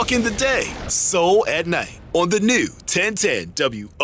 Talk in the day, soul at night on the new 1010 W.